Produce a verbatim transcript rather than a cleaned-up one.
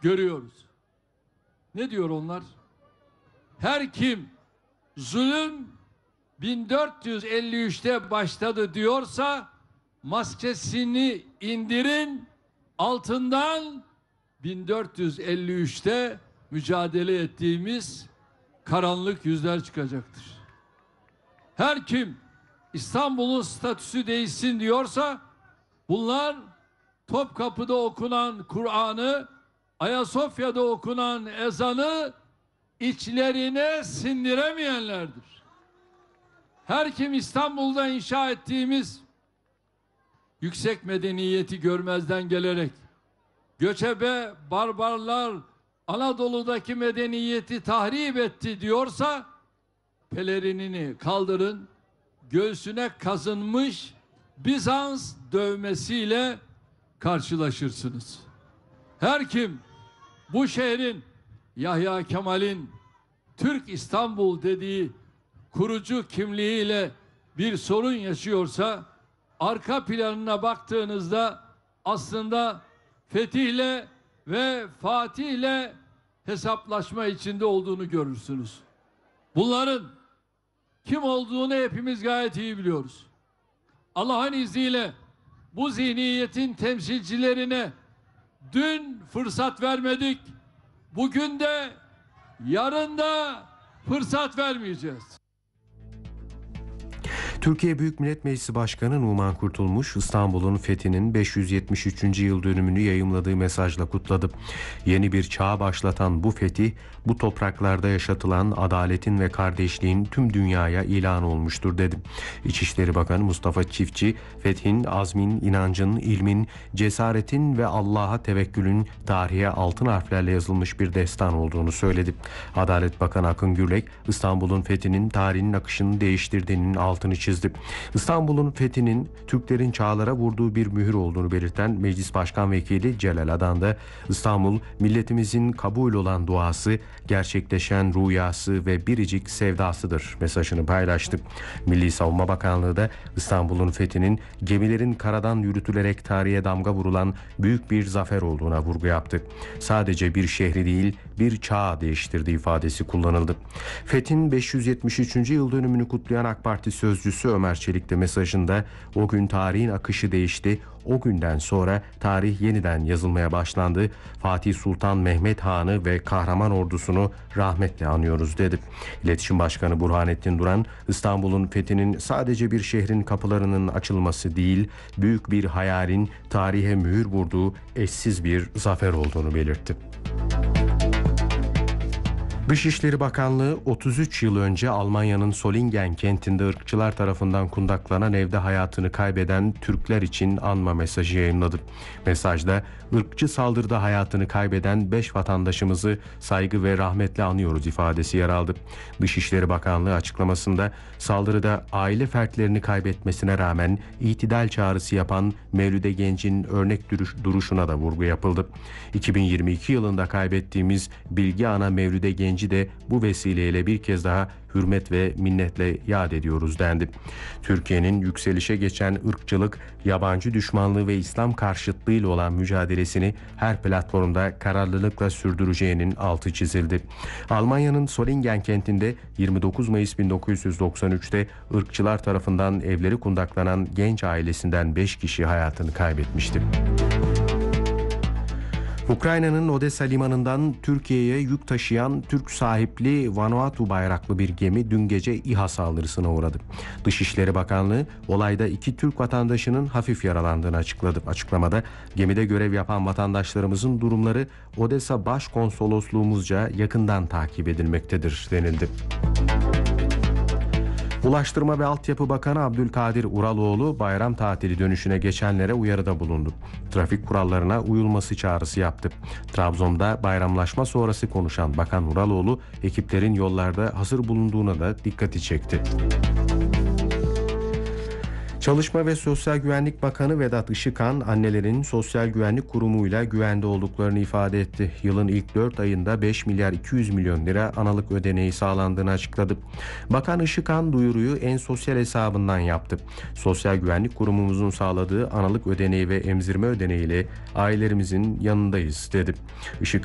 görüyoruz. Ne diyor onlar? Her kim zulüm bin dört yüz elli üçte başladı diyorsa maskesini indirin, altından bin dört yüz elli üçte mücadele ettiğimiz karanlık yüzler çıkacaktır. Her kim İstanbul'un statüsü değişsin diyorsa bunlar Topkapı'da okunan Kur'an'ı, Ayasofya'da okunan ezanı içlerine sindiremeyenlerdir. Her kim İstanbul'da inşa ettiğimiz yüksek medeniyeti görmezden gelerek göçebe barbarlar Anadolu'daki medeniyeti tahrip etti diyorsa pelerinini kaldırın, göğsüne kazınmış Bizans dövmesiyle karşılaşırsınız. Her kim bu şehrin Yahya Kemal'in Türk İstanbul dediği kurucu kimliğiyle bir sorun yaşıyorsa arka planına baktığınızda aslında fetihle ve fatihle hesaplaşma içinde olduğunu görürsünüz. Bunların kim olduğunu hepimiz gayet iyi biliyoruz. Allah'ın izniyle bu zihniyetin temsilcilerine dün fırsat vermedik, bugün de yarın da fırsat vermeyeceğiz. Türkiye Büyük Millet Meclisi Başkanı Numan Kurtulmuş, İstanbul'un fethinin beş yüz yetmiş üçüncü yıl dönümünü yayımladığı mesajla kutladı. Yeni bir çağa başlatan bu fetih, bu topraklarda yaşatılan adaletin ve kardeşliğin tüm dünyaya ilan olmuştur dedi. İçişleri Bakanı Mustafa Çiftçi, fethin, azmin, inancın, ilmin, cesaretin ve Allah'a tevekkülün tarihe altın harflerle yazılmış bir destan olduğunu söyledi. Adalet Bakanı Akın Gürlek, İstanbul'un fethinin tarihinin akışını değiştirdiğinin altını çizdi. İstanbul'un fethinin Türklerin çağlara vurduğu bir mühür olduğunu belirten Meclis Başkan Vekili Celal Adan da İstanbul milletimizin kabul olan duası, gerçekleşen rüyası ve biricik sevdasıdır mesajını paylaştı. Milli Savunma Bakanlığı da İstanbul'un fethinin gemilerin karadan yürütülerek tarihe damga vurulan büyük bir zafer olduğuna vurgu yaptı. Sadece bir şehri değil bir çağı değiştirdi ifadesi kullanıldı. Fethin beş yüz yetmiş üçüncü yıl dönümünü kutlayan AK Parti sözcüsü Ömer Çelik de mesajında o gün tarihin akışı değişti, o günden sonra tarih yeniden yazılmaya başlandı. Fatih Sultan Mehmet Han'ı ve kahraman ordusunu rahmetle anıyoruz dedi. İletişim Başkanı Burhanettin Duran, İstanbul'un fethinin sadece bir şehrin kapılarının açılması değil, büyük bir hayalin tarihe mühür vurduğu eşsiz bir zafer olduğunu belirtti. Dışişleri Bakanlığı otuz üç yıl önce Almanya'nın Solingen kentinde ırkçılar tarafından kundaklanan evde hayatını kaybeden Türkler için anma mesajı yayımladı. Mesajda ırkçı saldırıda hayatını kaybeden beş vatandaşımızı saygı ve rahmetle anıyoruz ifadesi yer aldı. Dışişleri Bakanlığı açıklamasında saldırıda aile fertlerini kaybetmesine rağmen itidal çağrısı yapan Mevlüde Genç'in örnek duruş, duruşuna da vurgu yapıldı. iki bin yirmi iki yılında kaybettiğimiz Bilge Ana Mevlüde Genç de bu vesileyle bir kez daha hürmet ve minnetle yad ediyoruz dendi. Türkiye'nin yükselişe geçen ırkçılık, yabancı düşmanlığı ve İslam karşıtlığıyla olan mücadelesini her platformda kararlılıkla sürdüreceğinin altı çizildi. Almanya'nın Solingen kentinde yirmi dokuz Mayıs bin dokuz yüz doksan üçte ırkçılar tarafından evleri kundaklanan genç ailesinden beş kişi hayatını kaybetmişti. Ukrayna'nın Odessa limanından Türkiye'ye yük taşıyan Türk sahipli Vanuatu bayraklı bir gemi dün gece İHA saldırısına uğradı. Dışişleri Bakanlığı olayda iki Türk vatandaşının hafif yaralandığını açıkladı. Açıklamada gemide görev yapan vatandaşlarımızın durumları Odessa Başkonsolosluğumuzca yakından takip edilmektedir denildi. Ulaştırma ve Altyapı Bakanı Abdülkadir Uraloğlu bayram tatili dönüşüne geçenlere uyarıda bulundu. Trafik kurallarına uyulması çağrısı yaptı. Trabzon'da bayramlaşma sonrası konuşan Bakan Uraloğlu ekiplerin yollarda hazır bulunduğuna da dikkati çekti. Çalışma ve Sosyal Güvenlik Bakanı Vedat Işıkhan, annelerin Sosyal Güvenlik Kurumu'yla güvende olduklarını ifade etti. Yılın ilk dört ayında beş milyar iki yüz milyon lira analık ödeneği sağlandığını açıkladı. Bakan Işıkhan duyuruyu En Sosyal hesabından yaptı. Sosyal Güvenlik Kurumumuzun sağladığı analık ödeneği ve emzirme ödeneğiyle ailelerimizin yanındayız dedi. Işıkhan